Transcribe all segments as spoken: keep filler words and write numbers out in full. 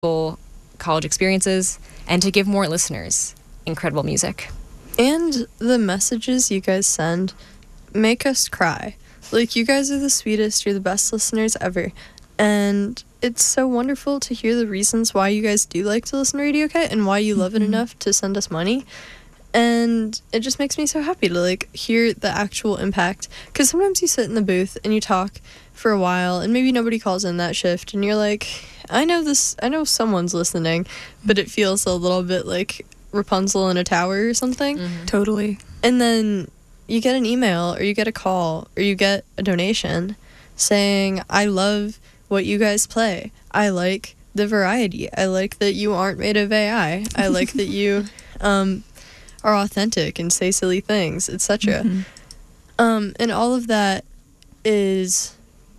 full college experiences and to give more listeners incredible music. And the messages you guys send make us cry. Like, you guys are the sweetest, you're the best listeners ever. And it's so wonderful to hear the reasons why you guys do like to listen to Radio K and why you love it enough to send us money. And it just makes me so happy to, like, hear the actual impact. Because sometimes you sit in the booth and you talk for a while and maybe nobody calls in that shift and you're like, I know this, I know someone's listening, but it feels a little bit like Rapunzel in a tower or something. Mm-hmm. Totally. And then you get an email or you get a call or you get a donation saying, I love what you guys play. I like the variety. I like that you aren't made of A I. I like that you um, are authentic and say silly things, et cetera. Mm-hmm. Um, and all of that is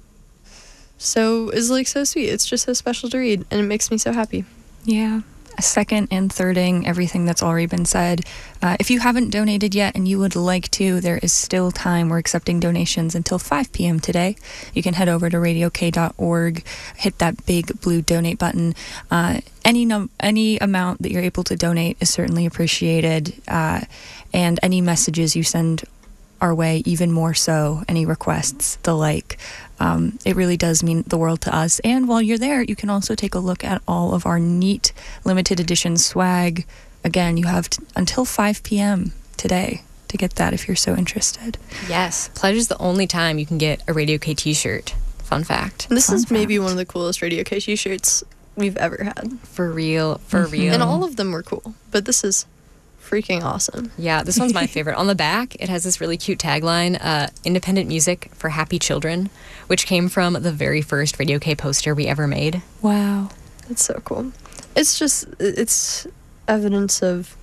so is like so sweet. It's just so special to read, and it makes me so happy. Yeah. Second and thirding everything that's already been said. Uh, if you haven't donated yet and you would like to, there is still time. We're accepting donations until five p.m. today. You can head over to radio k dot org, hit that big blue donate button. Uh, any num- any amount that you're able to donate is certainly appreciated, uh, and any messages you send our way, even more so, any requests, the like. Um, it really does mean the world to us. And while you're there, you can also take a look at all of our neat limited edition swag. Again, you have t- until five p.m. today to get that if you're so interested. Yes, Pledge is the only time you can get a Radio K t-shirt. Fun fact. This Fun is fact. maybe one of the coolest Radio K t-shirts we've ever had. For real, for Mm-hmm. real. And all of them were cool, but this is freaking awesome. Yeah, this one's my favorite. On the back, it has this really cute tagline, uh, independent music for happy children, which came from the very first Radio K poster we ever made. Wow. That's so cool. It's just, it's evidence of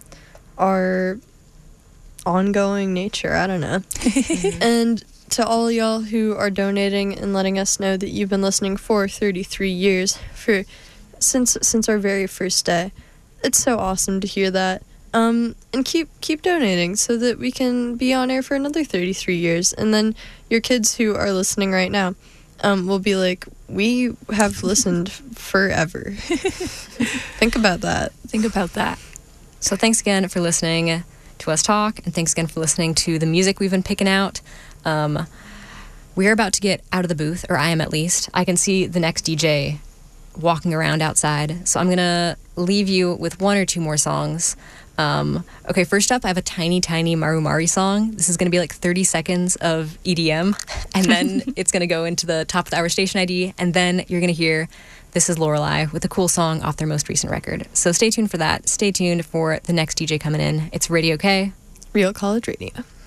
our ongoing nature. I don't know. And to all y'all who are donating and letting us know that you've been listening for thirty-three years, for since since our very first day, it's so awesome to hear that. Um, and keep keep donating so that we can be on air for another thirty-three years. And then your kids who are listening right now um, will be like, we have listened forever. Think about that. Think about that. So thanks again for listening to us talk, and thanks again for listening to the music we've been picking out. Um, we're about to get out of the booth, or I am at least. I can see the next D J walking around outside, so I'm going to leave you with one or two more songs. Um, okay, first up, I have a tiny, tiny Maru Mari song. This is going to be like thirty seconds of E D M, and then it's going to go into the top of the hour station I D, and then you're going to hear This is Lorelei with a cool song off their most recent record. So stay tuned for that. Stay tuned for the next D J coming in. It's Radio K. Real College Radio.